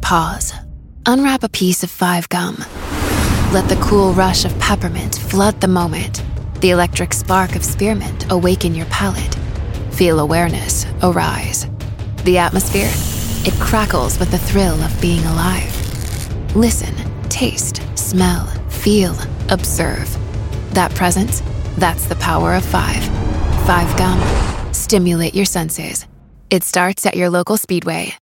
Pause. Unwrap a piece of 5 gum. Let the cool rush of peppermint flood the moment. The electric spark of spearmint awaken your palate. Feel awareness arise. The atmosphere, it crackles with the thrill of being alive. Listen, taste, smell, feel, observe. That presence, that's the power of 5. 5 gum. Stimulate your senses. It starts at your local Speedway.